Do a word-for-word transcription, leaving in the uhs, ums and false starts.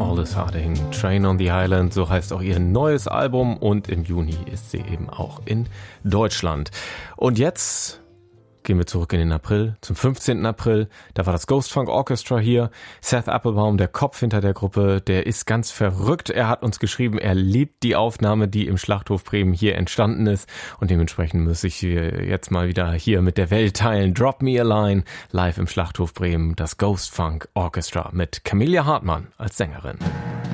Aldous Harding, Train on the Island, so heißt auch ihr neues Album und im Juni ist sie eben auch in Deutschland. Und jetzt gehen wir zurück in den April, zum fünfzehnten April. Da war das Ghost Funk Orchestra hier. Seth Applebaum, der Kopf hinter der Gruppe, der ist ganz verrückt. Er hat uns geschrieben, er liebt die Aufnahme, die im Schlachthof Bremen hier entstanden ist. Und dementsprechend muss ich jetzt mal wieder hier mit der Welt teilen. Drop Me a Line, live im Schlachthof Bremen, das Ghost Funk Orchestra mit Camelia Hartmann als Sängerin.